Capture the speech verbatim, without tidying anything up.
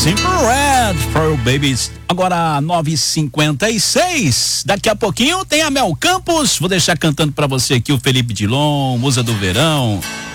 Simple Red for you, babies. Agora nove e cinquenta e seis. Daqui a pouquinho tem a Mel Campos. Vou deixar cantando pra você aqui o Felipe Dilon, Musa do Verão.